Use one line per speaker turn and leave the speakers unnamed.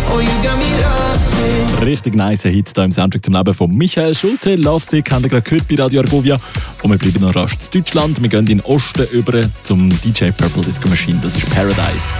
Oh, you got me lovesick.
Richtig nice Hit hier im Soundtrack zum Leben von Michael Schulte. Lovesick haben wir gerade gehört bei Radio Argovia. Und wir bleiben noch rasch in Deutschland. Wir gehen in den Osten über zum DJ Purple Disco Machine. Das ist Paradise.